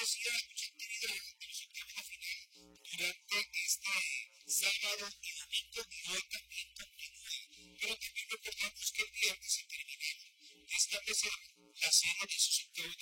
hacía mucha actividad en los octavos de final durante este sábado y domingo y hoy también continúa. Pero también recordamos que el viernes se terminaron de establecer la serie de sus octavos